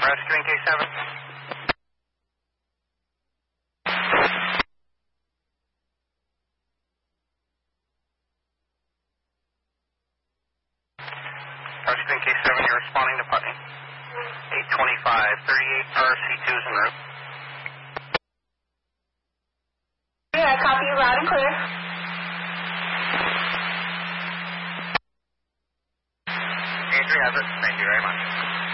Rescuing K7. Rescuing K7, you're responding to Putney. 825, 38 RC2 is en route. Yeah, I copy you loud and clear. Adri has it. Thank you very much.